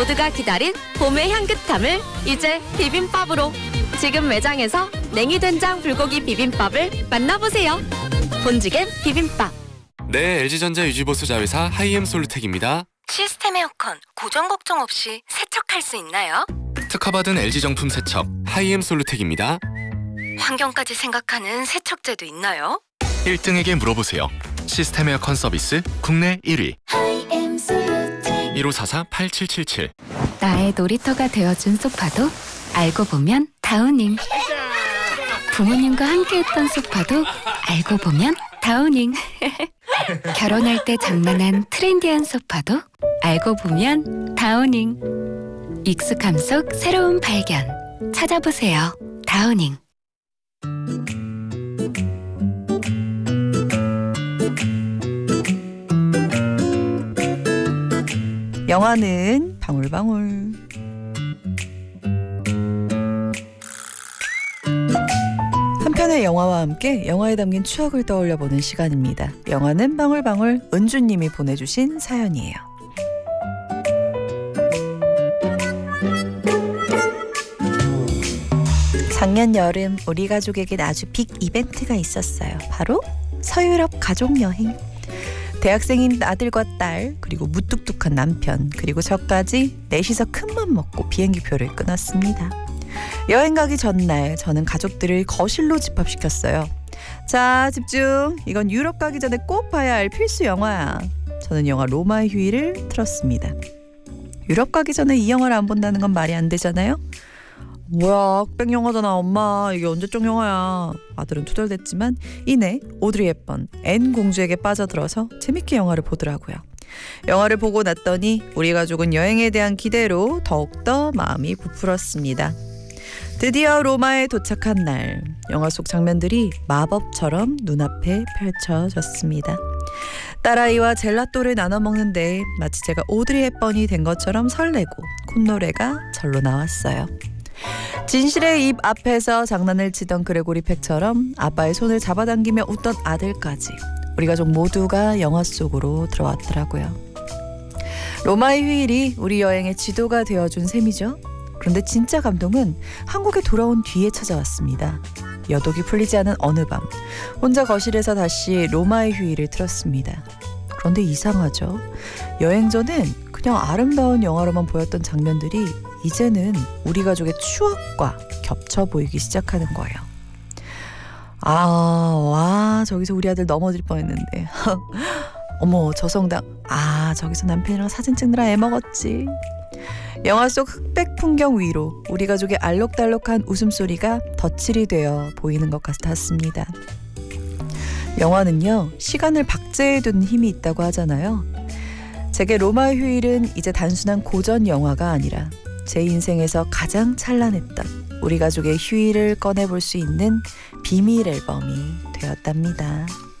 모두가 기다린 봄의 향긋함을 이제 비빔밥으로. 지금 매장에서 냉이된장 불고기 비빔밥을 만나보세요. 본지겜 비빔밥. 네, LG전자 유지보수 자회사 하이엠솔루텍입니다. 시스템 에어컨 고정 걱정 없이 세척할 수 있나요? 특허받은 LG 정품 세척 하이엠솔루텍입니다. 환경까지 생각하는 세척제도 있나요? 1등에게 물어보세요. 시스템 에어컨 서비스 국내 1위. 1544-8777. 나의 놀이터가 되어준 소파도 알고 보면 다우닝. 부모님과 함께했던 소파도 알고 보면 다우닝. 결혼할 때 장만한 트렌디한 소파도 알고 보면 다우닝. 익숙함 속 새로운 발견. 찾아보세요. 다우닝. 영화는 방울방울. 한 편의 영화와 함께 영화에 담긴 추억을 떠올려보는 시간입니다. 영화는 방울방울. 은주님이 보내주신 사연이에요. 작년 여름 우리 가족에겐 아주 빅 이벤트가 있었어요. 바로 서유럽 가족여행. 대학생인 아들과 딸, 그리고 무뚝뚝한 남편, 그리고 저까지 넷이서 큰맘 먹고 비행기표를 끊었습니다. 여행 가기 전날 저는 가족들을 거실로 집합시켰어요. 자, 집중. 이건 유럽 가기 전에 꼭 봐야 할 필수 영화야. 저는 영화 로마의 휴일을 틀었습니다. 유럽 가기 전에 이 영화를 안 본다는 건 말이 안 되잖아요. 뭐야, 흑백 영화잖아 엄마. 이게 언제적 영화야. 아들은 투덜댔지만 이내 오드리 헵번 앤 공주에게 빠져들어서 재밌게 영화를 보더라고요. 영화를 보고 났더니 우리 가족은 여행에 대한 기대로 더욱더 마음이 부풀었습니다. 드디어 로마에 도착한 날, 영화 속 장면들이 마법처럼 눈앞에 펼쳐졌습니다. 딸아이와 젤라또를 나눠 먹는데 마치 제가 오드리 헵번이 된 것처럼 설레고 콧노래가 절로 나왔어요. 진실의 입 앞에서 장난을 치던 그레고리 팩처럼 아빠의 손을 잡아당기며 웃던 아들까지 우리 가족 모두가 영화 속으로 들어왔더라고요. 로마의 휴일이 우리 여행의 지도가 되어준 셈이죠. 그런데 진짜 감동은 한국에 돌아온 뒤에 찾아왔습니다. 여독이 풀리지 않은 어느 밤, 혼자 거실에서 다시 로마의 휴일을 틀었습니다. 그런데 이상하죠. 여행 전엔 그냥 아름다운 영화로만 보였던 장면들이 이제는 우리 가족의 추억과 겹쳐 보이기 시작하는 거예요. 와, 저기서 우리 아들 넘어질 뻔했는데. 어머, 저 성당. 저기서 남편이랑 사진 찍느라 애먹었지. 영화 속 흑백 풍경 위로 우리 가족의 알록달록한 웃음소리가 덧칠이 되어 보이는 것 같았습니다. 영화는요, 시간을 박제해두는 힘이 있다고 하잖아요. 제게 로마의 휴일은 이제 단순한 고전 영화가 아니라 제 인생에서 가장 찬란했던 우리 가족의 휴일을 꺼내볼 수 있는 비밀 앨범이 되었답니다.